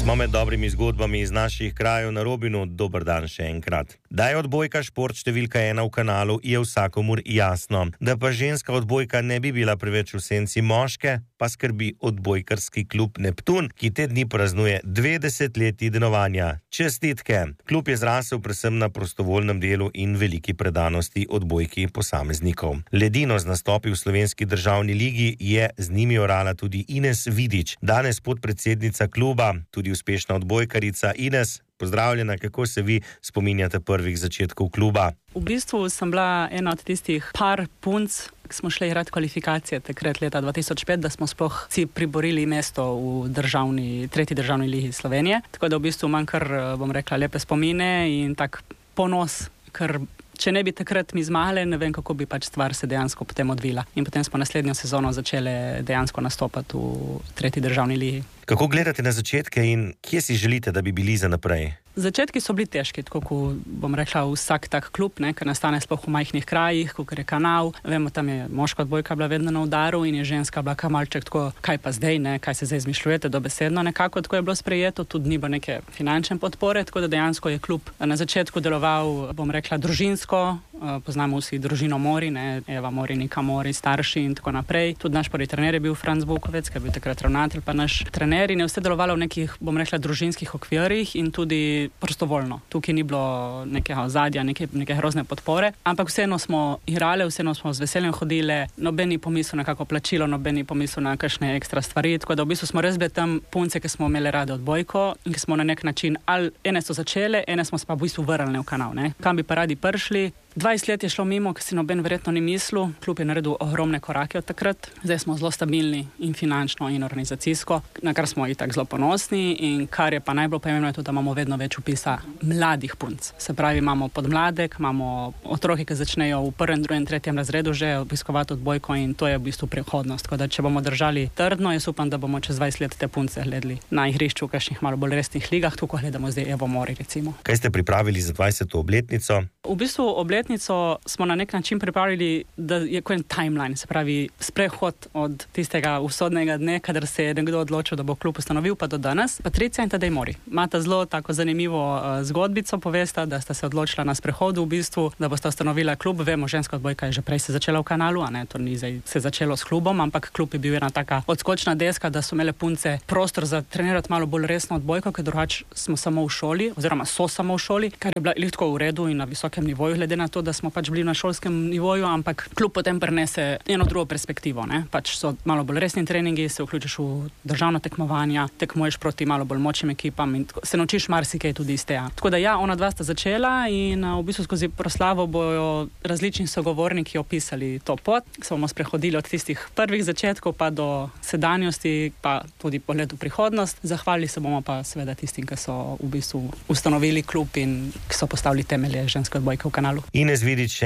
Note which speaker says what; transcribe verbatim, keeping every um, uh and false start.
Speaker 1: Smo med dobrimi zgodbami iz naših krajev na Robinu. Dober dan še enkrat. Da je odbojka šport številka ena v kanalu, je vsakomur jasno. Da pa ženska odbojka ne bi bila preveč v senci moške, pa skrbi odbojkarski klub Neptun, ki te dni praznuje dve desetletji delovanja. Čestitke! Klub je zrasel predvsem na prostovoljnem delu in veliki predanosti odbojki posameznikov. Ledino z nastopi v slovenski državni ligi je z njimi orala tudi Ines Vidič, danes podpredsednica kluba, tudi uspešna odbojkarica. Ines, pozdravljena, kako se vi spominjate prvih začetkov kluba?
Speaker 2: V bistvu sem bila ena od tistih par punc, ki smo šli igrati kvalifikacije takrat leta dva tisoč pet, da smo sploh si priborili mesto v državni, tretji državni ligi Slovenije. Tako da v bistvu imam kar, bom rekla, lepe spomine in tak ponos, ker če ne bi takrat mi zmagale, ne vem, kako bi pač stvar se dejansko potem odvila. In potem smo naslednjo sezono začele dejansko nastopati v tretji državni ligi.
Speaker 1: Kako gledate na začetke in kje si želite, da bi bili za naprej?
Speaker 2: Začetki so bili težki, tako kot bom rekla vsak tak klub, ne, ker nastane sploh v majhnih krajih, kot je Kanal. Vemo, tam je moška odbojka bila vedno na udaru in je ženska bila kamalček, tako kaj pa zdaj, ne, kaj se zdaj izmišljujete, dobesedno nekako, tako je bilo sprejeto, tudi ni bilo neke finančne podpore, tako da dejansko je klub na začetku deloval, bom rekla, družinsko. Poznamo vsi družino Mori, ne, Eva Mori, Nika Mori, starši in tako naprej. Tudi naš prvi trener je bil Franc Bukovec, ki je bil takrat ravnatelj, pa naš trener, in je vse delovalo v nekih, bom rekla, družinskih okvirih in tudi prostovoljno. Tukaj ni bilo nekega ozadja, neke, neke grozne podpore, ampak vseeno smo igrali, vseeno smo z veseljem hodile, noben ni pomislil na kako plačilo, noben ni pomislil na kakšne ekstra stvari, tako da v bistvu smo res bile tam punce, ki smo imeli rade odbojko in ki smo na nek način, ali ene so začele, ene smo se pa v bistvu vrnili v Kanal, ne. Kam bi pa radi prišli? dvajset let je šlo mimo, ki si noben verjetno ni mislil. Klub je naredil ogromne korake od takrat. Zdaj smo zelo stabilni in finančno in organizacijsko, na kar smo itak zelo ponosni in kar je pa najbolj pomembno je tudi, da imamo vedno več vpisa mladih punc. Se pravi, imamo podmladek, imamo otroke, ki začnejo v prvem, drugem, tretjem razredu že obiskovati odbojko in to je v bistvu prihodnost. Tako da če bomo držali trdno, jaz upam, da bomo čez dvajset let te punce gledali na igrišču v kakšnih malo bolj resnih ligah, tako gledamo zdaj Evo Mori recimo.
Speaker 1: Kaj ste pripravili za dvajseto obletnico?
Speaker 2: V bistvu obletnico smo na nek način pripravili, da je kot en timeline, se pravi sprehod od tistega usodnega dne, kadar se je nekdo odločil, da bo klub ustanovil, pa do danes. Patricija in Tadej Mori. Imata zelo tako zanimivo uh, zgodbico, povesta, da sta se odločila na sprehodu v bistvu, da bosta ustanovila klub. Vemo, ženska odbojka je že prej se začela v Kanalu, a ne, to ni zdaj se začelo s klubom, ampak klub je bil ena taka odskočna deska, da so imele punce prostor za trenirati malo bolj resno odbojko, ker drugače smo samo v šoli, oziroma so samo v šoli, kar je bila lahko v redu in na visokem nivoju, glede na to, da smo pač bili na šolskem nivoju, ampak klub potem prinese eno drugo perspektivo, ne? Pač so malo bolj resni treningi, se vključiš v državno tekmovanja, tekmuješ proti malo bolj močnim ekipam in se naučiš marsikaj tudi iz tega. Tako da ja, ona dva sta začela in v bistvu skozi proslavo bojo različni sogovorniki opisali to pot. Se bomo sprehodili od tistih prvih začetkov pa do sedanjosti, pa tudi pogled v prihodnost. Zahvalili se bomo pa seveda tistim, ki so v bistvu ustanovili klub in ki so postavili temelje ženske odbojke v Kanalu.
Speaker 1: Ines Vidič,